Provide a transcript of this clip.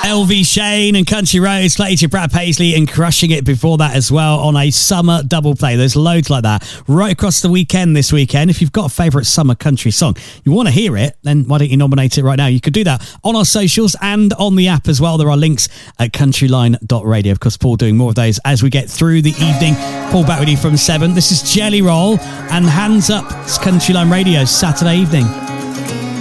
LV Shane and Country Roads, played to Brad Paisley and Crushing It before that as well on a summer double play. There's loads like that right across the weekend this weekend. If you've got a favourite summer country song, you want to hear it, then why don't you nominate it right now? You could do that on our socials and on the app as well. There are links at countryline.radio. Of course, Paul doing more of those as we get through the evening. Paul back with you from 7. This is Jelly Roll and Hands Up. It's Countryline Radio, Saturday evening.